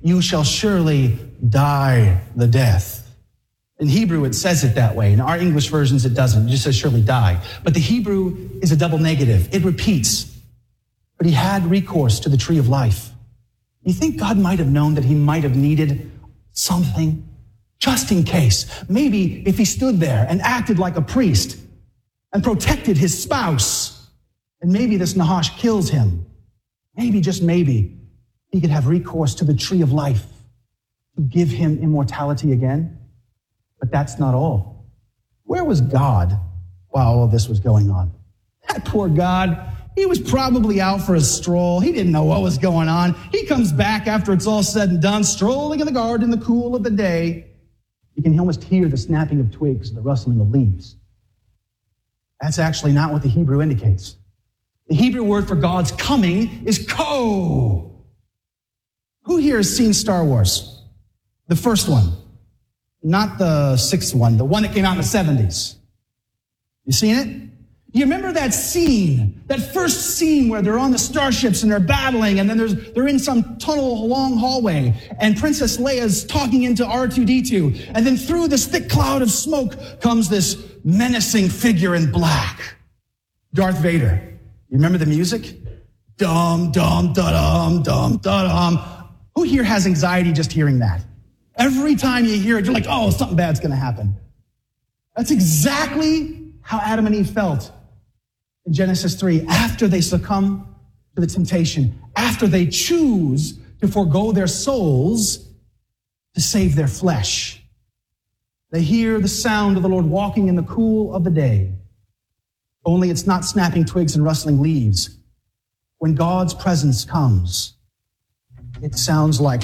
you shall surely die the death. In Hebrew, it says it that way. In our English versions, it doesn't. It just says surely die. But the Hebrew is a double negative. It repeats. But he had recourse to the tree of life. You think God might have known that he might have needed something? Just in case. Maybe if he stood there and acted like a priest and protected his spouse, and maybe this Nahash kills him. Maybe, just maybe, he could have recourse to the tree of life to give him immortality again. But that's not all. Where was God while all of this was going on? That poor God, he was probably out for a stroll. He didn't know what was going on. He comes back after it's all said and done, strolling in the garden in the cool of the day. You can almost hear the snapping of twigs, the rustling of leaves. That's actually not what the Hebrew indicates. The Hebrew word for God's coming is ko. Who here has seen Star Wars? The first one. Not the sixth one, the one that came out in the 70s. You seen it? You remember that scene, that first scene where they're on the starships and they're battling, and then they're in some tunnel, long hallway, and Princess Leia's talking into R2-D2, and then through this thick cloud of smoke comes this menacing figure in black, Darth Vader. You remember the music? Dum, dum, da-dum, dum, da-dum. Who here has anxiety just hearing that? Every time you hear it, you're like, oh, something bad's going to happen. That's exactly how Adam and Eve felt in Genesis 3, after they succumb to the temptation, after they choose to forego their souls to save their flesh. They hear the sound of the Lord walking in the cool of the day. Only it's not snapping twigs and rustling leaves. When God's presence comes, it sounds like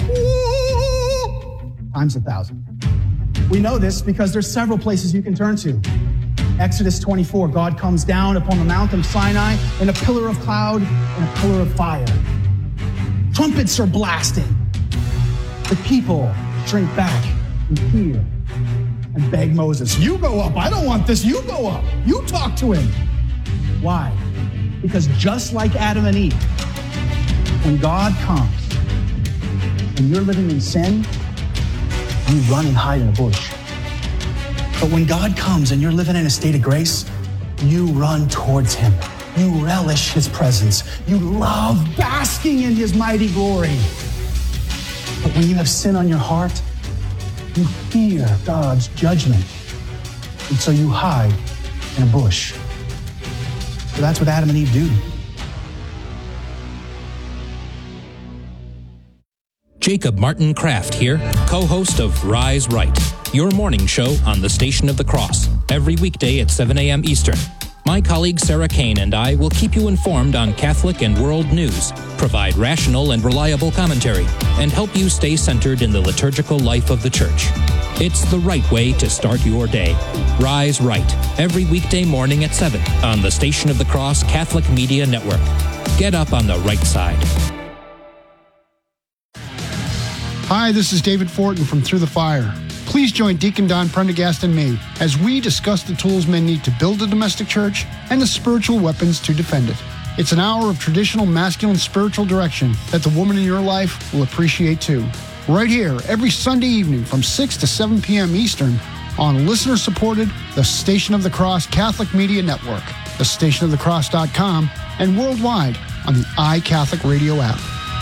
times 1,000. We know this because there's several places you can turn to. Exodus 24, God comes down upon the mountain of Sinai in a pillar of cloud and a pillar of fire. Trumpets are blasting. The people shrink back in fear and beg Moses, you go up. I don't want this. You go up. You talk to him. Why? Because just like Adam and Eve, when God comes and you're living in sin, you run and hide in a bush. But when God comes and you're living in a state of grace, you run towards him. You relish his presence. You love basking in his mighty glory. But when you have sin on your heart, you fear God's judgment. And so you hide in a bush. So that's what Adam and Eve do. Jacob Martin Kraft here, co-host of Rise Right, your morning show on the Station of the Cross, every weekday at 7 a.m. Eastern. My colleague Sarah Kane and I will keep you informed on Catholic and world news, provide rational and reliable commentary, and help you stay centered in the liturgical life of the Church. It's the right way to start your day. Rise Right, every weekday morning at 7 on the Station of the Cross Catholic Media Network. Get up on the right side. Hi, this is David Fortin from Through the Fire. Please join Deacon Don Prendergast and me as we discuss the tools men need to build a domestic church and the spiritual weapons to defend it. It's an hour of traditional masculine spiritual direction that the woman in your life will appreciate too. Right here, every Sunday evening from 6 to 7 p.m. Eastern on listener-supported The Station of the Cross Catholic Media Network, thestationofthecross.com, and worldwide on the iCatholic Radio app.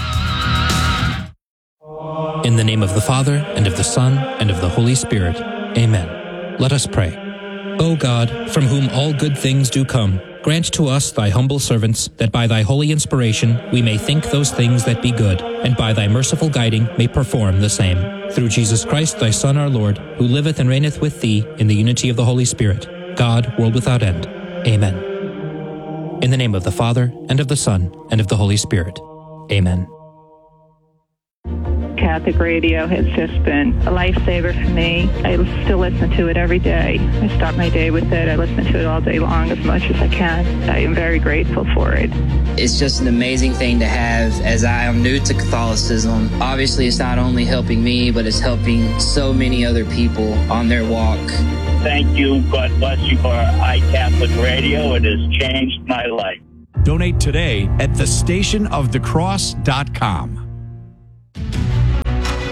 In the name of the Father, and of the Son, and of the Holy Spirit. Amen. Let us pray. O God, from whom all good things do come, grant to us, thy humble servants, that by thy holy inspiration we may think those things that be good, and by thy merciful guiding may perform the same. Through Jesus Christ, thy Son, our Lord, who liveth and reigneth with thee in the unity of the Holy Spirit, God, world without end. Amen. In the name of the Father, and of the Son, and of the Holy Spirit. Amen. Catholic radio has just been a lifesaver for me. I still listen to it every day. I start my day with it. I listen to it all day long as much as I can. I am very grateful for it. It's just an amazing thing to have as I am new to Catholicism. Obviously, it's not only helping me, but it's helping so many other people on their walk. Thank you. God bless you for iCatholic Radio. It has changed my life. Donate today at thestationofthecross.com.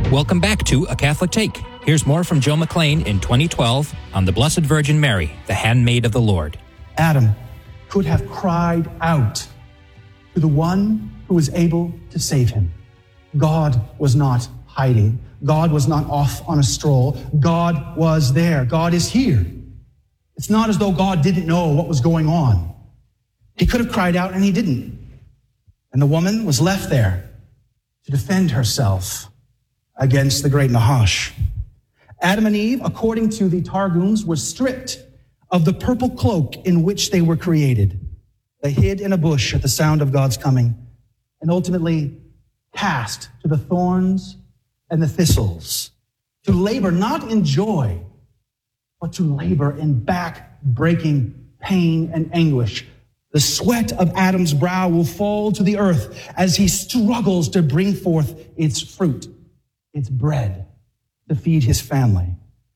Welcome back to A Catholic Take. Here's more from Joe McLean in 2012 on the Blessed Virgin Mary, the handmaid of the Lord. Adam could have cried out to the one who was able to save him. God was not hiding. God was not off on a stroll. God was there. God is here. It's not as though God didn't know what was going on. He could have cried out and he didn't. And the woman was left there to defend herself against the great Nahash. Adam and Eve, according to the Targums, were stripped of the purple cloak in which they were created. They hid in a bush at the sound of God's coming and ultimately cast to the thorns and the thistles to labor not in joy, but to labor in back-breaking pain and anguish. The sweat of Adam's brow will fall to the earth as he struggles to bring forth its fruit, its bread, to feed his family.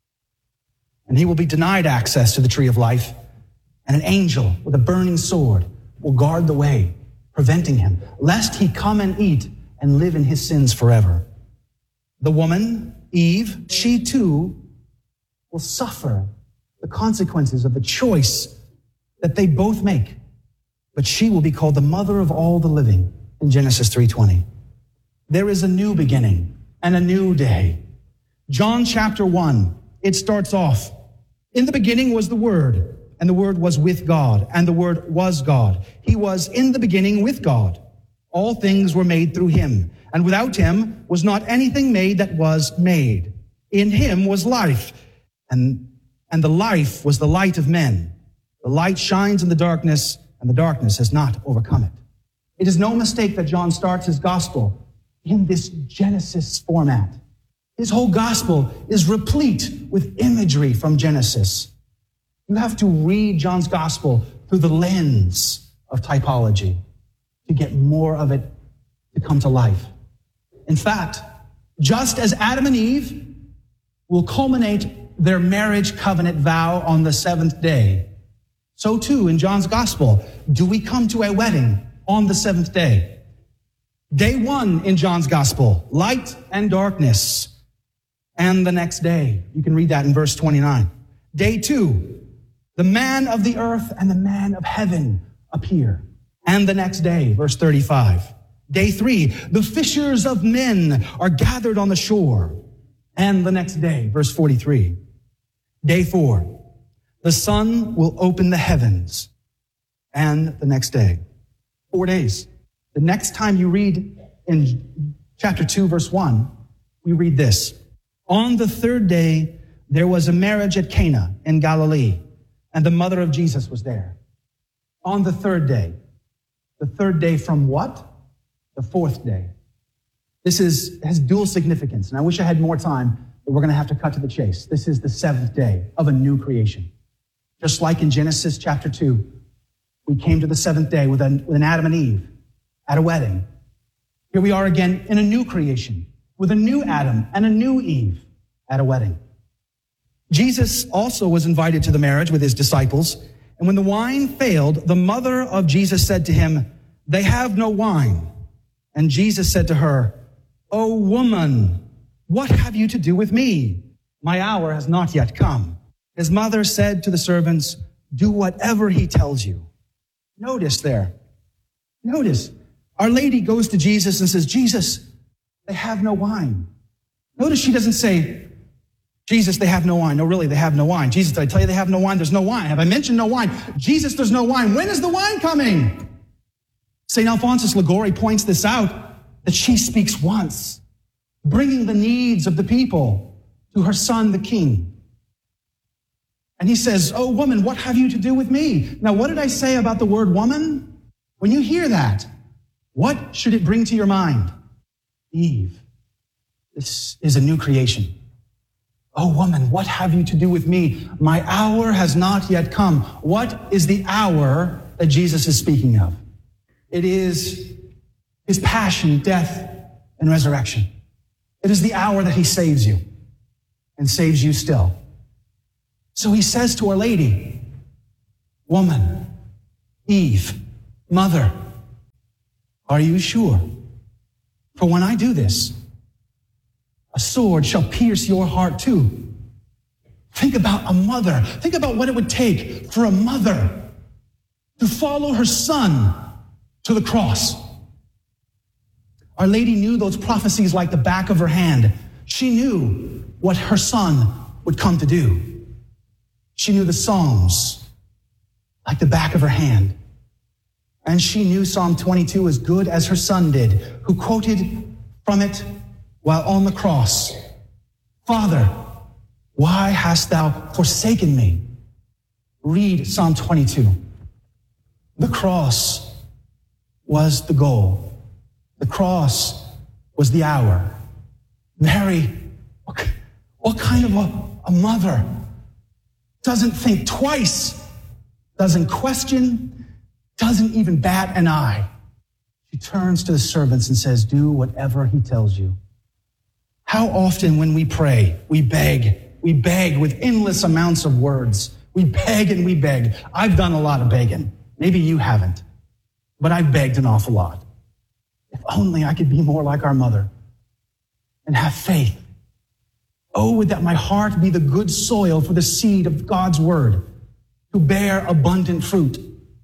And he will be denied access to the tree of life, and an angel with a burning sword will guard the way, preventing him, lest he come and eat and live in his sins forever. The woman, Eve, she too will suffer the consequences of the choice that they both make. But she will be called the mother of all the living in Genesis 3:20. There is a new beginning and a new day. John chapter 1, it starts off, in the beginning was the Word, and the Word was with God, and the Word was God. He was in the beginning with God. All things were made through him, and without him was not anything made that was made. In him was life, and the life was the light of men. The light shines in the darkness, and the darkness has not overcome it. It is no mistake that John starts his gospel in this Genesis format. His whole gospel is replete with imagery from Genesis. You have to read John's gospel through the lens of typology to get more of it to come to life. In fact, just as Adam and Eve will culminate their marriage covenant vow on the seventh day, so too in John's gospel do we come to a wedding on the seventh day. Day one in John's gospel, light and darkness. And the next day, you can read that in verse 29. Day two, the man of the earth and the man of heaven appear. And the next day, verse 35. Day three, the fishers of men are gathered on the shore. And the next day, verse 43. Day four, the sun will open the heavens. And the next day, 4 days. The next time you read in chapter 2, verse 1, we read this. On the third day, there was a marriage at Cana in Galilee, and the mother of Jesus was there. On the third day. The third day from what? The fourth day. This has dual significance, and I wish I had more time, but we're going to have to cut to the chase. This is the seventh day of a new creation. Just like in Genesis chapter 2, we came to the seventh day with an Adam and Eve at a wedding. Here we are again in a new creation with a new Adam and a new Eve at a wedding. Jesus also was invited to the marriage with his disciples, and when the wine failed, the mother of Jesus said to him, "They have no wine." And Jesus said to her, "O woman, what have you to do with me? My hour has not yet come." His mother said to the servants, "Do whatever he tells you." Notice there. Notice. Our Lady goes to Jesus and says, "Jesus, they have no wine." Notice she doesn't say, "Jesus, they have no wine." No, really, they have no wine. "Jesus, did I tell you they have no wine?" There's no wine. Have I mentioned no wine? "Jesus, there's no wine. When is the wine coming?" St. Alphonsus Liguori points this out, that she speaks once, bringing the needs of the people to her son, the king. And he says, "Oh, woman, what have you to do with me?" Now, what did I say about the word woman? When you hear that, what should it bring to your mind? Eve. This is a new creation. "Oh, woman, what have you to do with me? My hour has not yet come." What is the hour that Jesus is speaking of? It is his passion, death, and resurrection. It is the hour that he saves you and saves you still. So he says to Our Lady, "Woman, Eve, mother, are you sure? For when I do this, A sword shall pierce your heart too. Think about a mother. Think about what it would take for a mother to follow her son to the cross. Our Lady knew those prophecies like the back of her hand. She knew what her son would come to do. She knew the Psalms like the back of her hand. And she knew Psalm 22 as good as her son did, who quoted from it while on the cross. Father, why hast thou forsaken me? Read Psalm 22. The cross was the goal. The cross was the hour. Mary, what kind of a mother doesn't think twice, doesn't question, doesn't even bat an eye? She turns to the servants and says, do whatever he tells you. How often when we pray, we beg with endless amounts of words. We beg and we beg. I've done a lot of begging. Maybe you haven't, but I've begged an awful lot. If only I could be more like our mother and have faith. Oh, would that my heart be the good soil for the seed of God's word to bear abundant fruit.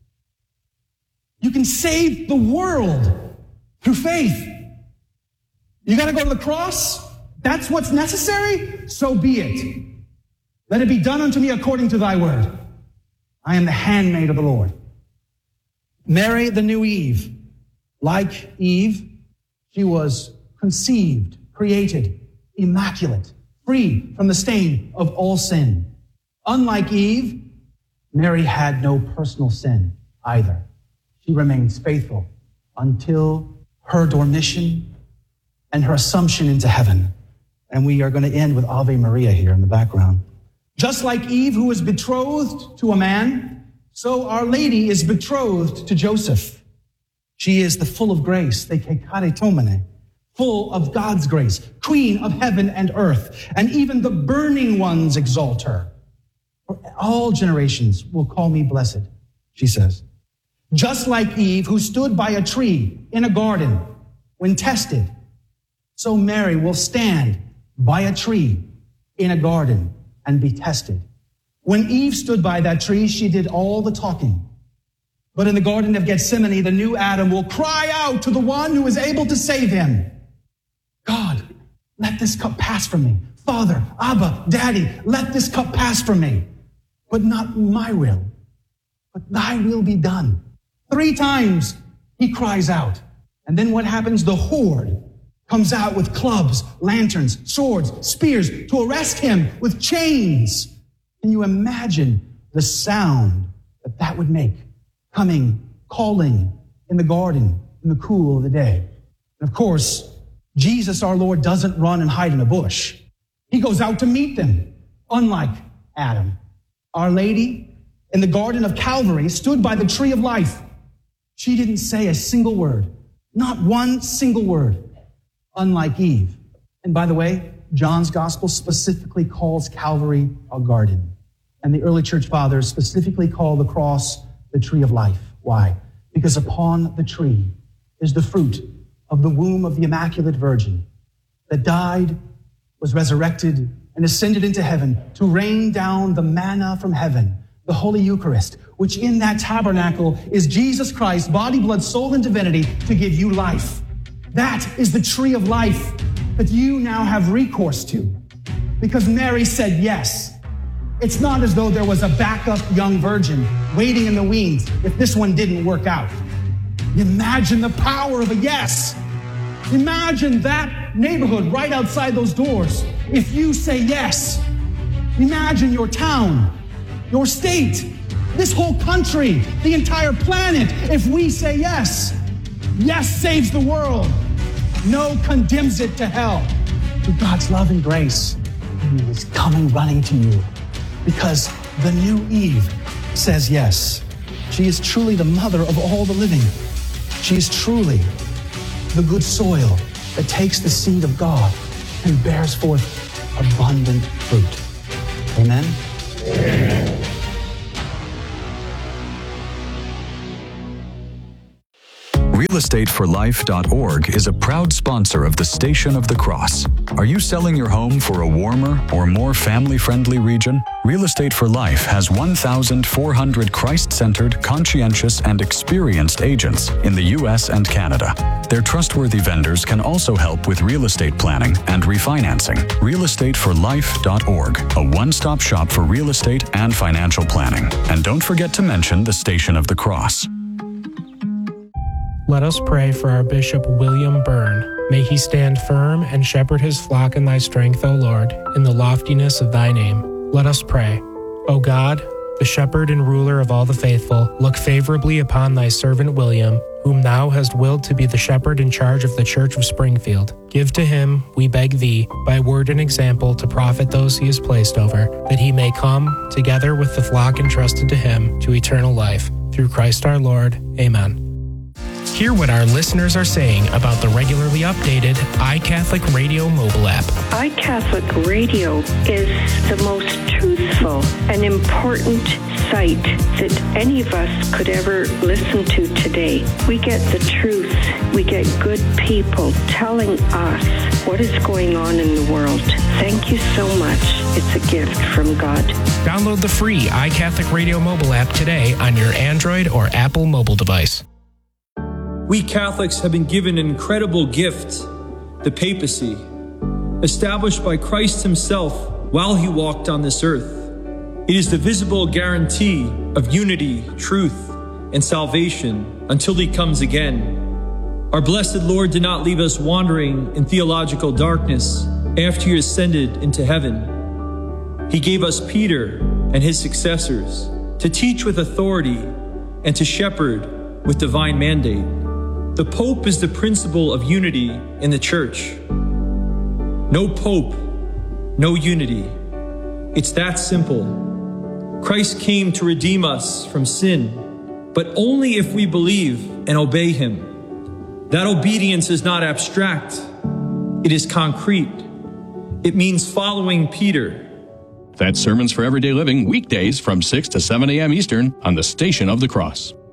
You can save the world through faith. You got to go to the cross? That's what's necessary? So be it. Let it be done unto me according to thy word. I am the handmaid of the Lord. Mary, the new Eve. Like Eve, she was conceived, created, immaculate, free from the stain of all sin. Unlike Eve, Mary had no personal sin either. She remains faithful until her dormition and her assumption into heaven. And we are going to end with Ave Maria here in the background. Just like Eve, who was betrothed to a man, so Our Lady is betrothed to Joseph. She is the full of grace, the kekaritomene, full of God's grace, queen of heaven and earth, and even the burning ones exalt her. For all generations will call me blessed, she says. Just like Eve, who stood by a tree in a garden when tested, so Mary will stand by a tree in a garden and be tested. When Eve stood by that tree, she did all the talking. But in the Garden of Gethsemane, the new Adam will cry out to the one who is able to save him. God, let this cup pass from me. Father, Abba, Daddy, let this cup pass from me. But not my will, but thy will be done. 3 times he cries out. And then what happens? The horde comes out with clubs, lanterns, swords, spears to arrest him with chains. Can you imagine the sound that would make? Coming, calling in the garden in the cool of the day. And of course, Jesus, our Lord, doesn't run and hide in a bush. He goes out to meet them, unlike Adam. Our Lady, in the Garden of Calvary, stood by the tree of life. She didn't say a single word, not one single word, unlike Eve. And by the way, John's gospel specifically calls Calvary a garden. And the early church fathers specifically call the cross the tree of life. Why? Because upon the tree is the fruit of the womb of the Immaculate Virgin that died, was resurrected, and ascended into heaven to rain down the manna from heaven, the Holy Eucharist, which in that tabernacle is Jesus Christ, body, blood, soul, and divinity, to give you life. That is the tree of life that you now have recourse to because Mary said yes. It's not as though there was a backup young virgin waiting in the wings if this one didn't work out. Imagine the power of a yes. Imagine that neighborhood right outside those doors. If you say yes, imagine your town, your state, this whole country, the entire planet. If we say yes, yes saves the world. No condemns it to hell. Through God's love and grace, He is coming running to you because the new Eve says yes. She is truly the mother of all the living. She is truly the good soil that takes the seed of God and bears forth abundant fruit. Amen? Amen. realestateforlife.org is a proud sponsor of the Station of the Cross. Are you selling your home for a warmer or more family-friendly region? Real Estate for Life has 1,400 Christ-centered, conscientious, and experienced agents in the U.S. and Canada. Their trustworthy vendors can also help with real estate planning and refinancing. realestateforlife.org, a one-stop shop for real estate and financial planning. And don't forget to mention the Station of the Cross. Let us pray for our Bishop William Byrne. May he stand firm and shepherd his flock in thy strength, O Lord, in the loftiness of thy name. Let us pray. O God, the shepherd and ruler of all the faithful, look favorably upon thy servant William, whom thou hast willed to be the shepherd in charge of the Church of Springfield. Give to him, we beg thee, by word and example to profit those he has placed over, that he may come, together with the flock entrusted to him, to eternal life. Through Christ our Lord. Amen. Hear what our listeners are saying about the regularly updated iCatholic Radio mobile app. iCatholic Radio is the most truthful and important site that any of us could ever listen to today. We get the truth. We get good people telling us what is going on in the world. Thank you so much. It's a gift from God. Download the free iCatholic Radio mobile app today on your Android or Apple mobile device. We Catholics have been given an incredible gift, the papacy, established by Christ himself while he walked on this earth. It is the visible guarantee of unity, truth, and salvation until he comes again. Our blessed Lord did not leave us wandering in theological darkness after he ascended into heaven. He gave us Peter and his successors to teach with authority and to shepherd with divine mandate. The Pope is the principle of unity in the Church. No Pope, no unity. It's that simple. Christ came to redeem us from sin, but only if we believe and obey him. That obedience is not abstract. It is concrete. It means following Peter. That's Sermons for Everyday Living, weekdays from 6 to 7 a.m. Eastern on the Station of the Cross.